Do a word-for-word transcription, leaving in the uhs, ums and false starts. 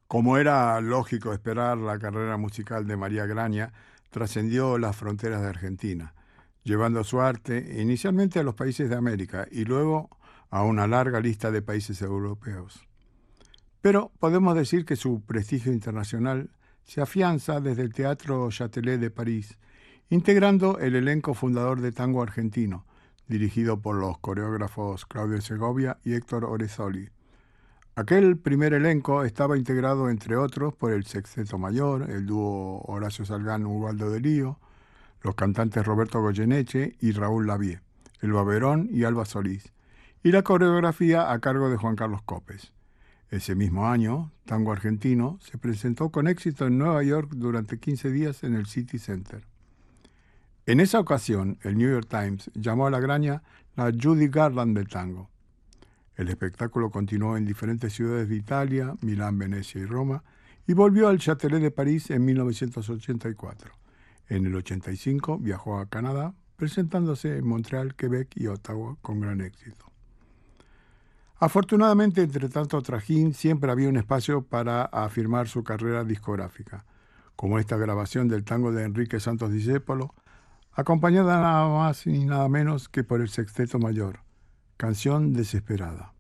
Como era lógico esperar, la carrera musical de María Graña trascendió las fronteras de Argentina, llevando su arte inicialmente a los países de América y luego a una larga lista de países europeos. Pero podemos decir que su prestigio internacional se afianza desde el Teatro Châtelet de París, integrando el elenco fundador de Tango Argentino, dirigido por los coreógrafos Claudio Segovia y Héctor Orezoli. Aquel primer elenco estaba integrado, entre otros, por el Sexteto Mayor, el dúo Horacio Salgán-Ubaldo de Lío, los cantantes Roberto Goyeneche y Raúl Lavie, el Baberón y Alba Solís, y la coreografía a cargo de Juan Carlos Copes. Ese mismo año, Tango Argentino se presentó con éxito en Nueva York durante quince días en el City Center. En esa ocasión, el New York Times llamó a la Graña la Judy Garland del tango. El espectáculo continuó en diferentes ciudades de Italia, Milán, Venecia y Roma, y volvió al Châtelet de París en mil novecientos ochenta y cuatro. En el ochenta y cinco viajó a Canadá, presentándose en Montreal, Quebec y Ottawa con gran éxito. Afortunadamente, entre tanto trajín, siempre había un espacio para afirmar su carrera discográfica, como esta grabación del tango de Enrique Santos Discépolo, acompañada nada más y nada menos que por el Sexteto Mayor, Canción Desesperada.